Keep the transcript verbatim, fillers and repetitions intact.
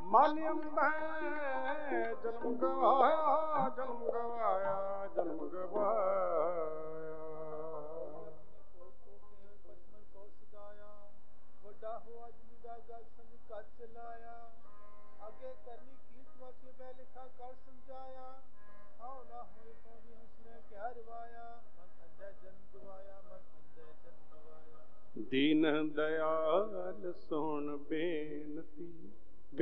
ਮਨ ਅੰਧੈ ਜਨਮ ਗਵਾਇਆ ਜਨਮ ਗਵਾਇਆ ਜਨਮ ਗਵਾਇਆ ਵੱਡਾ ਹੋਆ ਜਿਨੀ ਦਾ ਜਗ ਸਮਝ ਕਰ ਚਲਾਇਆ ਅੱਗੇ ਕਰਨੀ ਕੀਰਤ ਵਾਕੇ ਬੈ ਲਿਖਾ ਕਰ ਸਮਝਾਇਆ ਹਾਉ ਨਾ ਹੋਏ ਪਾਉਂਦੀ ਹੰਸਨੇ ਕਿਆ ਰਵਾਇਆ ਮਨ ਅੰਧੈ ਜਨਮ ਗਵਾਇਆ ਮਨ ਅੰਧੈ ਜਨਮ ਗਵਾਇਆ ਦੀਨ ਦਇਆਲ ਸੁਣ ਬੇਨਤੀ